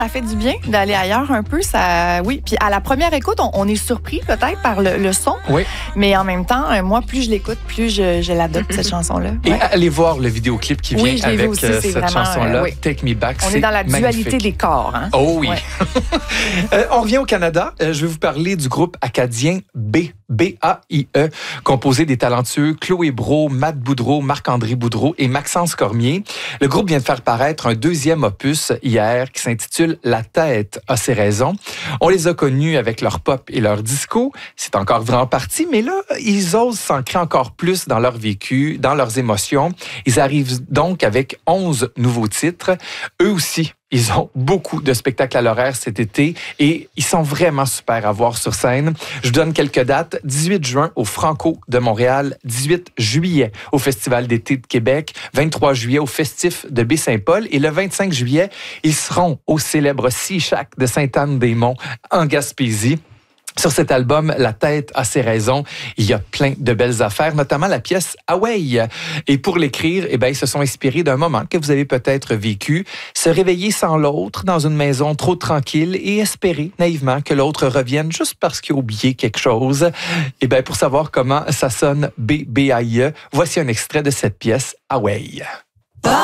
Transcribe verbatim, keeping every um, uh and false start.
Ça fait du bien d'aller ailleurs un peu. Ça, oui. Puis à la première écoute, on, on est surpris peut-être par le, le son. Oui. Mais en même temps, moi, plus je l'écoute, plus je, je l'adopte, cette chanson-là. Et ouais. allez voir le vidéoclip qui vient oui, avec aussi, euh, cette chanson-là, euh, oui. Take Me Back. On c'est est dans la magnifique. dualité des corps. Hein? Oh oui. Ouais. euh, on revient au Canada. Euh, je vais vous parler du groupe acadien B. B A I E, composé des talentueux Chloé Brault, Matt Boudreau, Marc-André Boudreau et Maxence Cormier. Le groupe vient de faire paraître un deuxième opus hier qui s'intitule « La tête a ses raisons ». On les a connus avec leur pop et leur disco. C'est encore vrai en partie, mais là, ils osent s'ancrer encore plus dans leur vécu, dans leurs émotions. Ils arrivent donc avec onze nouveaux titres. Eux aussi, ils ont beaucoup de spectacles à l'horaire cet été et ils sont vraiment super à voir sur scène. Je vous donne quelques dates. dix-huit juin au Franco de Montréal, dix-huit juillet au Festival d'été de Québec, vingt-trois juillet au Festif de Baie-Saint-Paul et le vingt-cinq juillet, ils seront au célèbre Sea Shack de Sainte-Anne-des-Monts en Gaspésie. Sur cet album, La tête a ses raisons, il y a plein de belles affaires, notamment la pièce Away. Et pour l'écrire, eh bien, ils se sont inspirés d'un moment que vous avez peut-être vécu, se réveiller sans l'autre dans une maison trop tranquille et espérer naïvement que l'autre revienne juste parce qu'il a oublié quelque chose. Eh bien, pour savoir comment ça sonne B B A I E, voici un extrait de cette pièce Away.